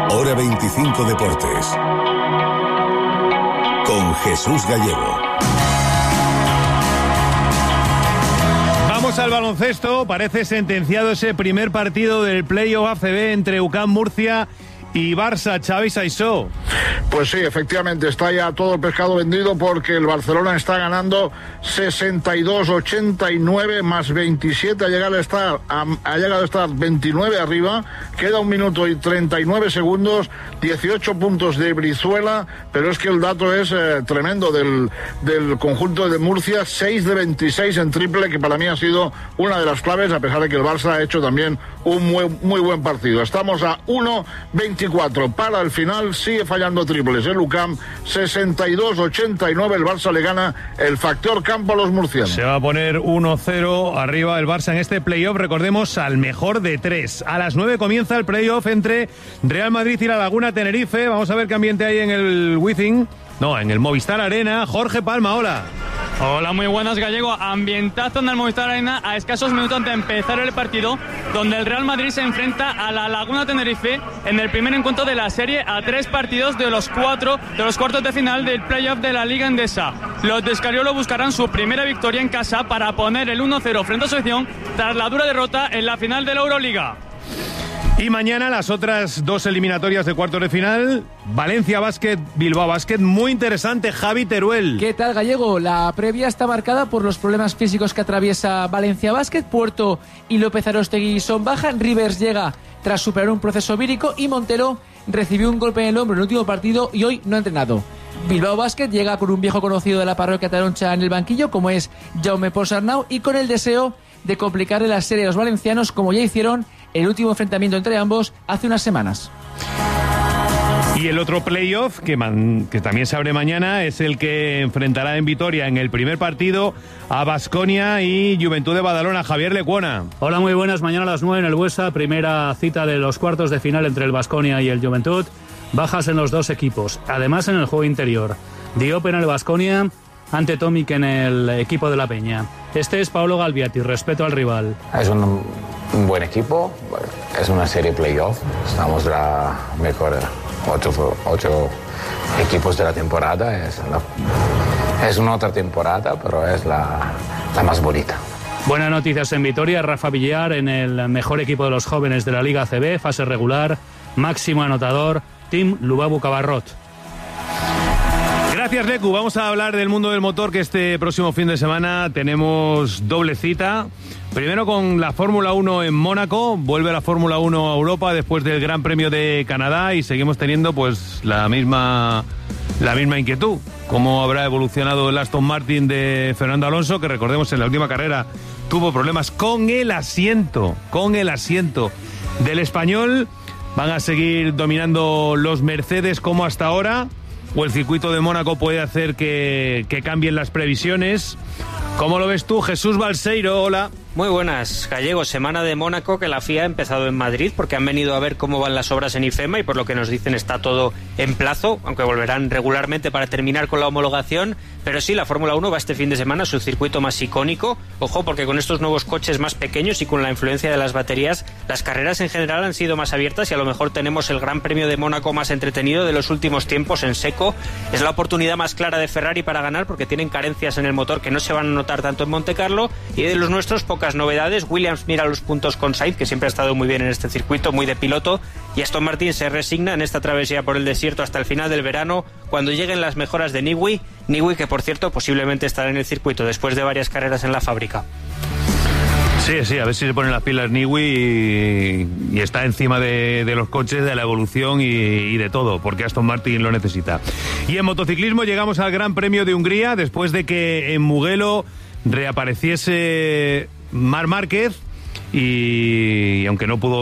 Hora 25 Deportes. Con Jesús Gallego. Vamos al baloncesto. Parece sentenciado ese primer partido del Playoff ACB entre UCAM Murcia y Barça. Xavi Saissó. Pues sí, efectivamente, está ya todo el pescado vendido porque el Barcelona está ganando 62-89 más 27, ha llegado a estar 29 arriba, queda 1 minuto y 39 segundos, 18 puntos de Brizuela, pero es que el dato es tremendo del conjunto de Murcia, 6 de 26 en triple, que para mí ha sido una de las claves, a pesar de que el Barça ha hecho también un muy buen partido. Estamos a 1-24 para el final, sigue fallando triples el UCAM, 62-89, el Barça le gana el factor campo a los murcianos. Se va a poner 1-0 arriba el Barça en este playoff, recordemos, al mejor de 3. A las 9 comienza el playoff entre Real Madrid y la Laguna Tenerife. Vamos a ver qué ambiente hay en el en el Movistar Arena. Jorge Palma, hola. Hola, muy buenas, Gallego. Ambientazo en el Movistar Arena a escasos minutos de empezar el partido, donde el Real Madrid se enfrenta a la Laguna Tenerife en el primer encuentro de la serie a 3 partidos de los cuartos de final del playoff de la Liga Endesa. Los de Escariolo buscarán su primera victoria en casa para poner el 1-0 frente a su selección tras la dura derrota en la final de la Euroliga. Y mañana las otras 2 eliminatorias de cuartos de final, Valencia Basket, Bilbao Basket, muy interesante. Javi Teruel. ¿Qué tal, Gallego? La previa está marcada por los problemas físicos que atraviesa Valencia Basket. Puerto y López Arostegui son baja. Rivers llega tras superar un proceso vírico y Montero recibió un golpe en el hombro en el último partido y hoy no ha entrenado. Bilbao Basket llega con un viejo conocido de la parroquia taroncha en el banquillo, como es Jaume Ponsarnau, y con el deseo de complicarle la serie a los valencianos, como ya hicieron el último enfrentamiento entre ambos hace unas semanas. Y el otro playoff que también se abre mañana es el que enfrentará en Vitoria en el primer partido a Baskonia y Juventud de Badalona. Javier Lecuona. Hola, muy buenas. Mañana a las 9 en el Buesa, primera cita de los cuartos de final entre el Baskonia y el Juventud. Bajas en los dos equipos, además en el juego interior. Diop en el Baskonia, ante Tomic en el equipo de la Peña. Este es Paolo Galviati, respeto al rival. Es un buen equipo, es una serie playoff, estamos la mejor 8 equipos de la temporada, es una otra temporada, pero es la más bonita. Buenas noticias en Vitoria, Rafa Villar en el mejor equipo de los jóvenes de la Liga ACB, fase regular, máximo anotador, Team Lubabu Cabarrot. Gracias, Lecu. Vamos a hablar del mundo del motor, que este próximo fin de semana tenemos doble cita. Primero con la Fórmula 1 en Mónaco. Vuelve la Fórmula 1 a Europa después del Gran Premio de Canadá y seguimos teniendo pues la misma inquietud. Cómo habrá evolucionado el Aston Martin de Fernando Alonso, que recordemos en la última carrera tuvo problemas con el asiento del español. Van a seguir dominando los Mercedes como hasta ahora, o el circuito de Mónaco puede hacer que cambien las previsiones. ¿Cómo lo ves tú, Jesús Balseiro? Hola. Muy buenas, Gallego. Semana de Mónaco que la FIA ha empezado en Madrid porque han venido a ver cómo van las obras en IFEMA y por lo que nos dicen está todo en plazo, aunque volverán regularmente para terminar con la homologación. Pero sí, la Fórmula 1 va este fin de semana a su circuito más icónico. Ojo, porque con estos nuevos coches más pequeños y con la influencia de las baterías, las carreras en general han sido más abiertas y a lo mejor tenemos el Gran Premio de Mónaco más entretenido de los últimos tiempos en seco. Es la oportunidad más clara de Ferrari para ganar porque tienen carencias en el motor que no se van a notar tanto en Montecarlo, y de los nuestros pocas novedades. Williams mira los puntos con Sainz, que siempre ha estado muy bien en este circuito, muy de piloto, y Aston Martin se resigna en esta travesía por el desierto hasta el final del verano, cuando lleguen las mejoras de Newey, que por cierto posiblemente estará en el circuito después de varias carreras en la fábrica. Sí, a ver si se ponen las pilas Newey y está encima de los coches, de la evolución y de todo, porque Aston Martin lo necesita. Y en motociclismo llegamos al Gran Premio de Hungría, después de que en Mugello reapareciese Marc Márquez y aunque no pudo